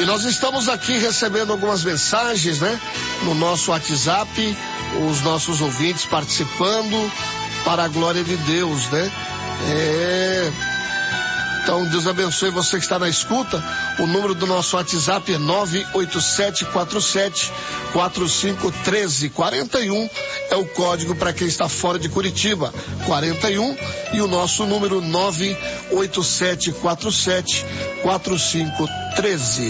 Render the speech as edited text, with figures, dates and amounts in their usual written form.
E nós estamos aqui recebendo algumas mensagens, né? No nosso WhatsApp, os nossos ouvintes participando para a glória de Deus, né? Então, Deus abençoe você que está na escuta. O número do nosso WhatsApp é 987474513. 41 é o código para quem está fora de Curitiba. 41 e o nosso número 987474513.